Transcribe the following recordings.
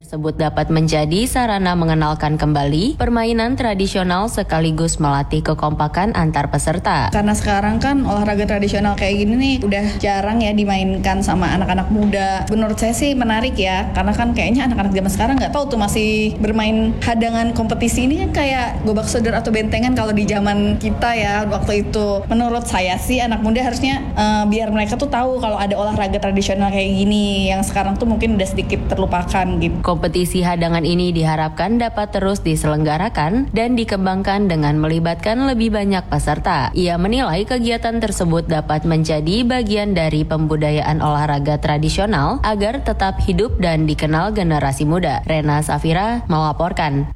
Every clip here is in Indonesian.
Tersebut dapat menjadi sarana mengenalkan kembali permainan tradisional sekaligus melatih kekompakan antar peserta. Karena sekarang kan olahraga tradisional kayak gini nih udah jarang ya dimainkan sama anak-anak muda. Menurut saya sih menarik ya, karena kan kayaknya anak-anak zaman sekarang nggak tahu tuh masih bermain hadangan kompetisi ini kan kayak gobak sodor atau bentengan kalau di zaman kita ya waktu itu. Menurut saya sih anak muda harusnya biar mereka tuh tahu kalau ada olahraga tradisional kayak gini yang sekarang tuh mungkin udah sedikit terlupakan gitu. Kompetisi hadangan ini diharapkan dapat terus diselenggarakan dan dikembangkan dengan melibatkan lebih banyak peserta. Ia menilai kegiatan tersebut dapat menjadi bagian dari pembudayaan olahraga tradisional agar tetap hidup dan dikenal generasi muda. Rena Safira melaporkan.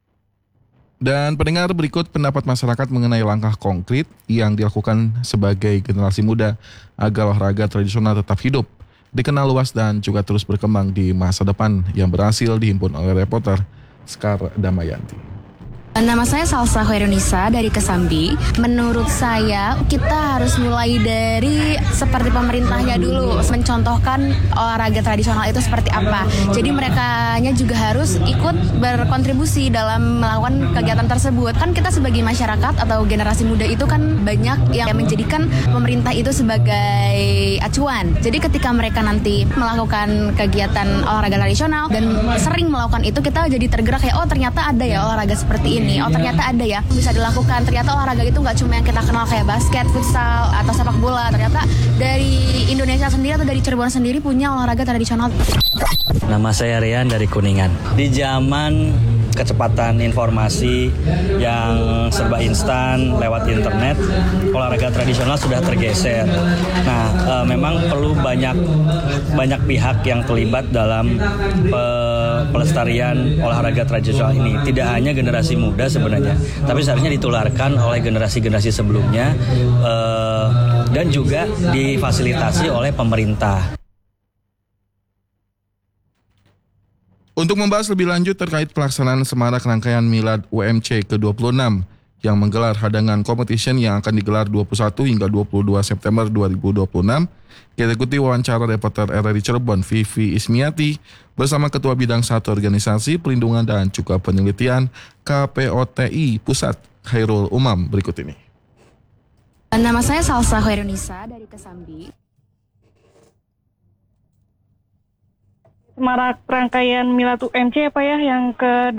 Dan pendengar, berikut pendapat masyarakat mengenai langkah konkret yang dilakukan sebagai generasi muda agar olahraga tradisional tetap hidup, dikenal luas dan juga terus berkembang di masa depan yang berhasil dihimpun oleh reporter Sekar Damayanti. Nama saya Salsa Hoirunisa dari Kesambi. Menurut saya kita harus mulai dari seperti pemerintahnya dulu, mencontohkan olahraga tradisional itu seperti apa. Jadi merekanya juga harus ikut berkontribusi dalam melakukan kegiatan tersebut. Kan kita sebagai masyarakat atau generasi muda itu kan banyak yang menjadikan pemerintah itu sebagai acuan. Jadi ketika mereka nanti melakukan kegiatan olahraga tradisional dan sering melakukan itu, kita jadi tergerak ya, oh ternyata ada ya olahraga seperti ini. Oh ternyata ada ya bisa dilakukan. Ternyata olahraga itu nggak cuma yang kita kenal kayak basket, futsal, atau sepak bola. Ternyata dari Indonesia sendiri atau dari Cirebon sendiri punya olahraga tradisional. Nama saya Rian dari Kuningan. Di zaman kecepatan informasi yang serba instan lewat internet, olahraga tradisional sudah tergeser. Nah, memang perlu banyak pihak yang terlibat dalam pelestarian olahraga tradisional ini. Tidak hanya generasi muda sebenarnya, tapi seharusnya ditularkan oleh generasi-generasi sebelumnya dan juga difasilitasi oleh pemerintah. Untuk membahas lebih lanjut terkait pelaksanaan semarak rangkaian Milad UMC ke-26 yang menggelar hadangan competition yang akan digelar 21 hingga 22 September 2026, kita ikuti wawancara reporter RRI Cirebon Vivi Ismiati bersama Ketua Bidang 1 Organisasi Pelindungan dan juga Penelitian KPOTI Pusat, Khairul Umam, berikut ini. Nama saya Salsa Hoirunisa dari Kesambi. Semarak rangkaian Milad UMC Pak ya yang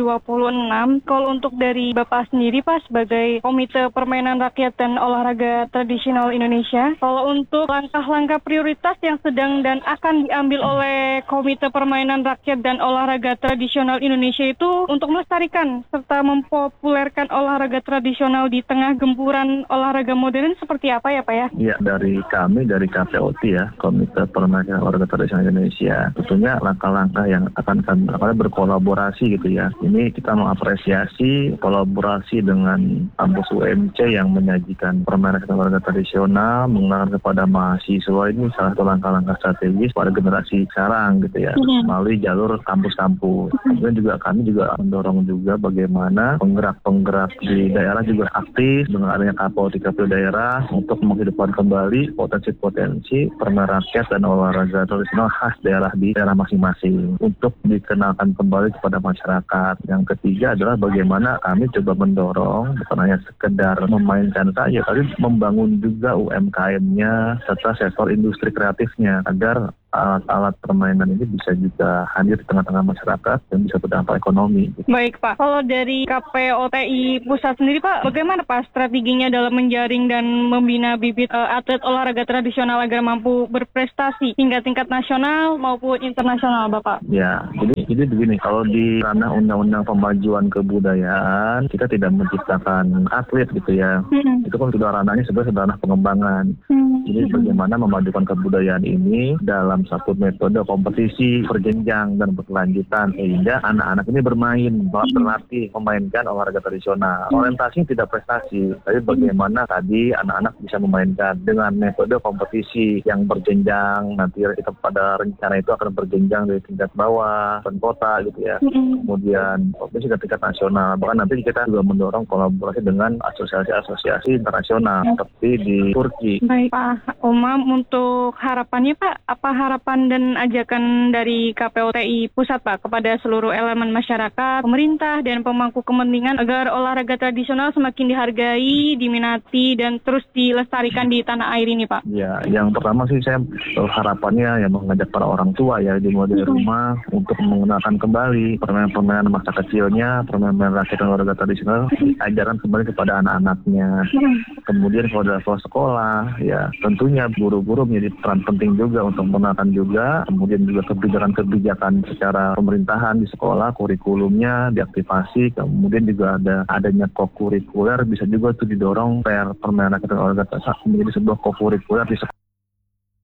ke-26. Kalau untuk dari Bapak sendiri Pak sebagai Komite Permainan Rakyat dan Olahraga Tradisional Indonesia, kalau untuk langkah-langkah prioritas yang sedang dan akan diambil oleh Komite Permainan Rakyat dan Olahraga Tradisional Indonesia itu untuk melestarikan serta mempopulerkan olahraga tradisional di tengah gempuran olahraga modern seperti apa ya Pak ya? Ya, dari kami, dari KPOT ya, Komite Permainan Olahraga Tradisional Indonesia, tentunya langkah yang akan kami berkolaborasi gitu ya. Ini kita mengapresiasi kolaborasi dengan kampus UMC yang menyajikan permainan olahraga tradisional, mengenalkan kepada mahasiswa. Ini salah satu langkah-langkah strategis pada generasi sekarang gitu ya, melalui jalur kampus-kampus. Kemudian juga kami juga mendorong juga bagaimana penggerak-penggerak di daerah juga aktif dengan adanya KPOT daerah untuk menghidupkan kembali potensi-potensi permainan rakyat dan olahraga tradisional khas daerah di daerah masing-masing untuk dikenalkan kembali kepada masyarakat. Yang ketiga adalah bagaimana kami coba mendorong bukan hanya sekedar memainkan saja, tapi membangun juga UMKM-nya serta sektor industri kreatifnya agar alat-alat permainan ini bisa juga hadir di tengah-tengah masyarakat dan bisa berdampak ekonomi. Baik Pak, kalau dari KPOTI Pusat sendiri Pak, bagaimana Pak strateginya dalam menjaring dan membina bibit atlet olahraga tradisional agar mampu berprestasi hingga tingkat nasional maupun internasional Bapak? Ya, jadi begini, kalau di ranah undang-undang pemajuan kebudayaan, kita tidak menciptakan atlet gitu ya. Itu kan sudah ranahnya sebenarnya ranah pengembangan. Jadi bagaimana memajukan kebudayaan ini dalam satu metode kompetisi berjenjang dan berkelanjutan sehingga anak-anak ini berlatih memainkan olahraga tradisional. Orientasinya tidak prestasi, tapi bagaimana tadi anak-anak bisa memainkan dengan metode kompetisi yang berjenjang. Nanti kita pada rencana itu akan berjenjang dari tingkat bawah, kota gitu ya. Kemudian provinsi dan tingkat nasional. Bahkan nanti kita juga mendorong kolaborasi dengan asosiasi-asosiasi internasional seperti di Turki. Baik Pak Umam, untuk harapannya Pak, apa harapan dan ajakan dari KPOTI Pusat Pak kepada seluruh elemen masyarakat, pemerintah, dan pemangku kepentingan agar olahraga tradisional semakin dihargai, diminati, dan terus dilestarikan di tanah air ini Pak? Ya, yang pertama sih saya harapannya ya mengajak para orang tua ya dimulai dari rumah untuk mengenalkan kembali permainan-permainan masa kecilnya, permainan rakyat dan olahraga tradisional, ajaran kembali kepada anak-anaknya. Kemudian kalau dalam sekolah, ya tentunya guru-guru menjadi peran penting juga untuk mengenalkan juga, kemudian juga kebijakan secara pemerintahan di sekolah, kurikulumnya diaktifasi, kemudian juga adanya kokurikuler bisa juga itu didorong permainan rakyat dan olahraga menjadi sebuah kokurikuler di sekolah.